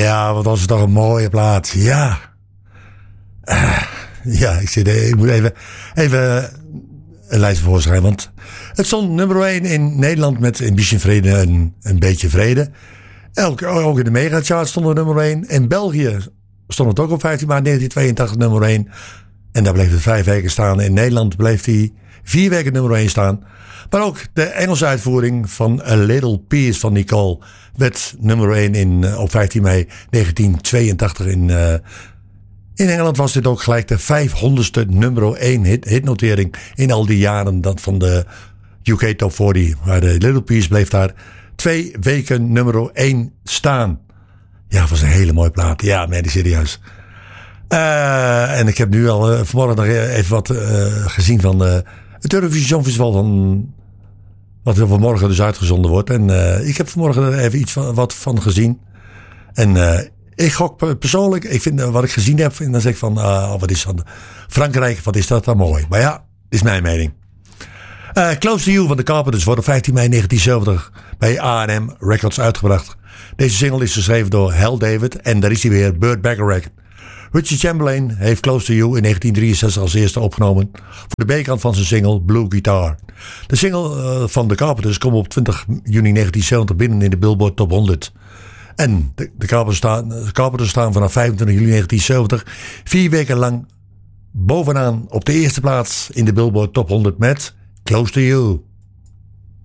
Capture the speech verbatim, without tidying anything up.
Ja, wat was het toch een mooie plaat. Ja. Uh, ja, ik, zit, ik moet even, even een lijst voorschrijven. Want het stond nummer één in Nederland met een beetje vrede en een beetje vrede. Elke, ook in de megachart stond er nummer één. In België stond het ook op vijftien maart negentien tweeëntachtig nummer één. En daar bleef het vijf weken staan. In Nederland bleef hij vier weken nummer één staan. Maar ook de Engelse uitvoering van A Little Piece van Nicole werd nummer één in, op vijftien mei negentien tweeëntachtig. In, uh, in Engeland was dit ook gelijk de vijfhonderdste nummer één hit, hitnotering in al die jaren dat van de U K Top veertig. Maar de Little Piece bleef daar twee weken nummer één staan. Ja, dat was een hele mooie plaat. Ja, man, die serieus. Uh, en ik heb nu al uh, vanmorgen nog even wat uh, gezien van uh, het Eurovisie Songfestival van wat er vanmorgen dus uitgezonden wordt. En uh, ik heb vanmorgen er even iets van, wat van gezien. En uh, ik gok persoonlijk, ik vind uh, wat ik gezien heb, en dan zeg ik van, uh, wat is dan Frankrijk, wat is dat dan mooi. Maar ja, is mijn mening. Uh, Close to You van de Carpenters wordt op vijftien mei negentien zeventig bij A en M Records uitgebracht. Deze single is geschreven door Hal David en daar is hij weer, Burt Bacharach. Richie Chamberlain heeft Close to You in negentien drieënzestig als eerste opgenomen voor de B-kant van zijn single Blue Guitar. De single uh, van The Carpenters komt op twintig juni negentien zeventig binnen in de Billboard Top honderd. En de, de, Carpenters, staan, de Carpenters staan vanaf vijfentwintig juli negentien zeventig vier weken lang bovenaan op de eerste plaats in de Billboard Top honderd met Close to You.